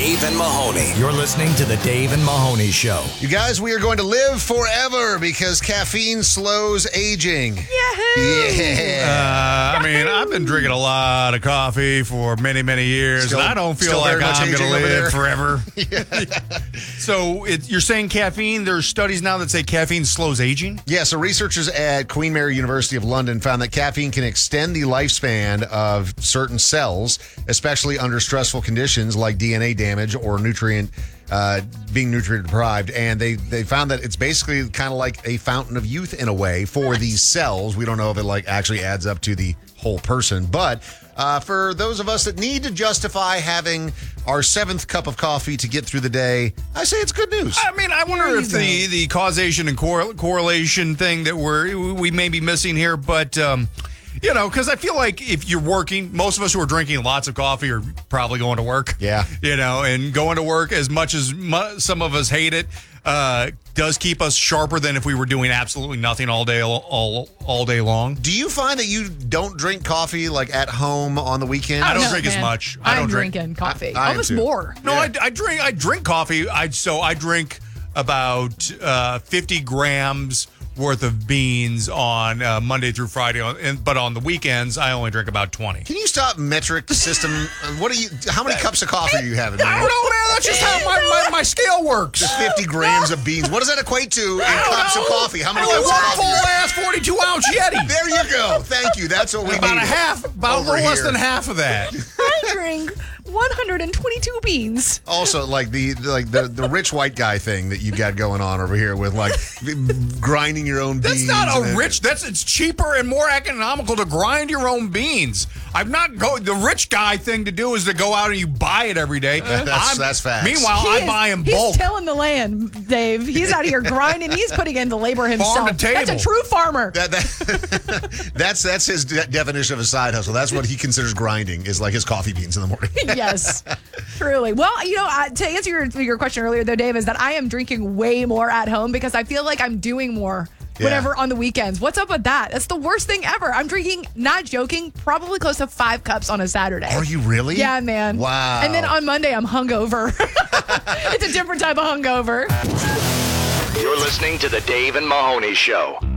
Dave and Mahoney. You're listening to the Dave and Mahoney Show. You guys, we are going to live forever because caffeine slows aging. Yeah. I've been drinking a lot of coffee for many, many years, and I don't feel like I'm going to live forever. So you're saying caffeine, there's studies now that say caffeine slows aging? Yeah, so researchers at Queen Mary University of London found that caffeine can extend the lifespan of certain cells, especially under stressful conditions like DNA damage or being nutrient deprived. And they found that it's basically kind of like a fountain of youth in a way for these cells. We don't know if it actually adds up to the whole person, but for those of us that need to justify having our 7th cup of coffee to get through the day, I say it's good news. I wonder if the causation and correlation thing that we may be missing here, but because I feel like if you're working, most of us who are drinking lots of coffee are probably going to work. Yeah. And going to work, as much as some of us hate it, does keep us sharper than if we were doing absolutely nothing all day long. Do you find that you don't drink coffee at home on the weekend? I don't drink as much. I'm drinking coffee. I Almost more. No, yeah. I drink coffee. I drink about 50 grams worth of beans on Monday through Friday, but on the weekends I only drink about 20. Can you stop metric system? How many cups of coffee are you having? Man? I don't know, man. That's just how my scale works. Just 50 grams of beans. What does that equate to in cups of coffee? How many cups of coffee? Full ass 42-ounce Yeti. There you go. Thank you. That's what we need. About a little less than half of that. I drink 122 beans. Also, the rich white guy thing that you got going on over here with grinding your own beans. That's not it's cheaper and more economical to grind your own beans. The rich guy thing to do is to go out and you buy it every day. That's facts. Meanwhile, I buy in bulk. He's tilling the land, Dave. He's out here grinding. He's putting in the labor himself. Farm to table. That's a true farmer. That's his definition of a side hustle. That's what he considers grinding, is his coffee beans in the morning. Yes, truly. Well, to answer your question earlier, though, Dave, is that I am drinking way more at home because I feel like I'm doing more whatever on the weekends. What's up with that? That's the worst thing ever. I'm drinking, not joking, probably close to 5 cups on a Saturday. Are you really? Yeah, man. Wow. And then on Monday, I'm hungover. It's a different type of hungover. You're listening to the Dave and Mahoney Show.